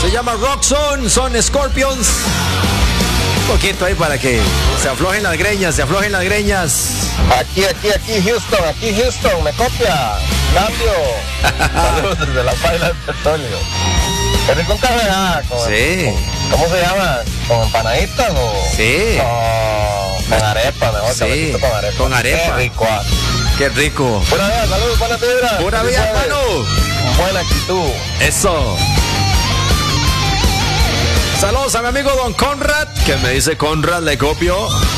Se llama Roxxon, son Scorpions. Un poquito ahí para que se aflojen las greñas, se aflojen las greñas. Aquí, Houston, me copia. Cambio. Saludos desde la paila del petróleo. ¿Qué rico un café? Sí. ¿Cómo se llama? ¿Con empanaditas o...? Sí. Con arepa, mejor. Sí, con arepa. con arepa. Qué rico. Qué rico. Buena vida, saludos, buenas vibras. Pura vida, hermano. Buena actitud. Eso. Saludos a mi amigo Don Conrad, que me dice Conrad, le copio.